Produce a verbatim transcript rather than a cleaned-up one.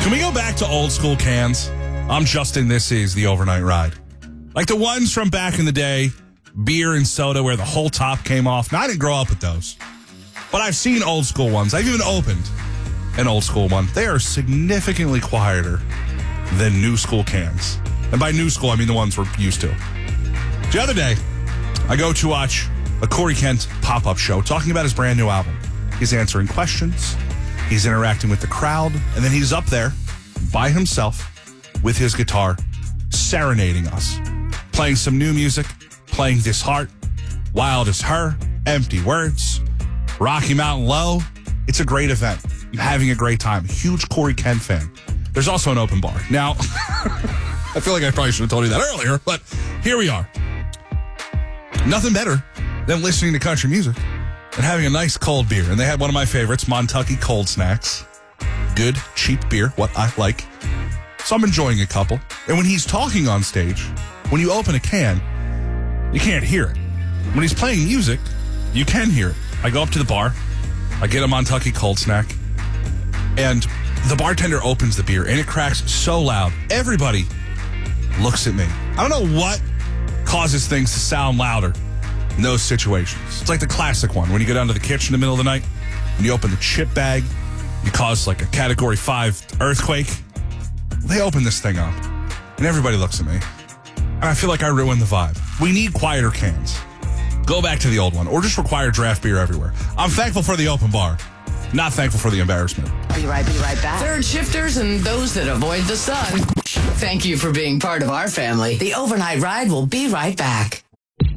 Can we go back to old school cans? I'm Justin. This is the Overnight Ride. Like the ones from back in the day, beer and soda where the whole top came off. Now, I didn't grow up with those. But I've seen old school ones. I've even opened an old school one. They are significantly quieter than new school cans. And by new school, I mean the ones we're used to. The other day, I go to watch a Corey Kent pop-up show talking about his brand new album. He's answering questions. He's interacting with the crowd. And then he's up there by himself with his guitar, serenading us. Playing some new music, playing This Heart, Wild as Her, Empty Words, Rocky Mountain Low. It's a great event. I'm having a great time. Huge Corey Kent fan. There's also an open bar. Now, I feel like I probably should have told you that earlier, but here we are. Nothing better than listening to country music and having a nice cold beer. And they had one of my favorites, Montucky Cold Snacks. Good, cheap beer, what I like. So I'm enjoying a couple. And when he's talking on stage, when you open a can, you can't hear it. When he's playing music, you can hear it. I go up to the bar, I get a Montucky Cold Snack, and the bartender opens the beer, and it cracks so loud. Everybody looks at me. I don't know what causes things to sound louder in those situations. It's like the classic one, when you go down to the kitchen in the middle of the night, and you open the chip bag, you cause like a category five earthquake. They open this thing up, and everybody looks at me. And I feel like I ruined the vibe. We need quieter cans. Go back to the old one, or just require draft beer everywhere. I'm thankful for the open bar, not thankful for the embarrassment. Be right, be right back. Third shifters and those that avoid the sun. Thank you for being part of our family. The Overnight Ride will be right back.